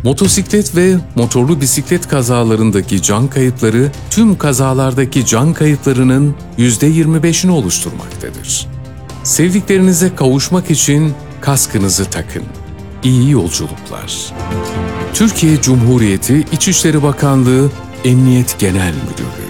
Motosiklet ve motorlu bisiklet kazalarındaki can kayıpları tüm kazalardaki can kayıplarının %25'ini oluşturmaktadır. Sevdiklerinize kavuşmak için kaskınızı takın. İyi yolculuklar. Türkiye Cumhuriyeti İçişleri Bakanlığı Emniyet Genel Müdürlüğü